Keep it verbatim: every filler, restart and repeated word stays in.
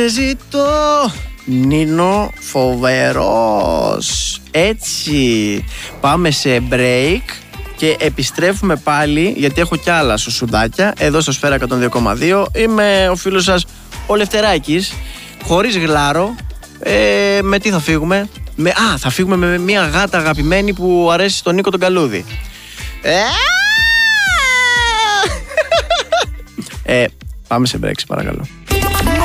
Ζητώ Νίνο φοβερός. Έτσι, πάμε σε break και επιστρέφουμε πάλι, γιατί έχω κι άλλα σουσουδάκια εδώ στο Σφαίρα εκατόν δύο κόμμα δύο. Είμαι ο φίλος σας ο Λευτεράκης, χωρίς γλάρο. ε, Με τι θα φύγουμε? με, Α, θα φύγουμε με μια γάτα αγαπημένη που αρέσει στον Νίκο τον Καλούδη. ε, Πάμε σε break, παρακαλώ.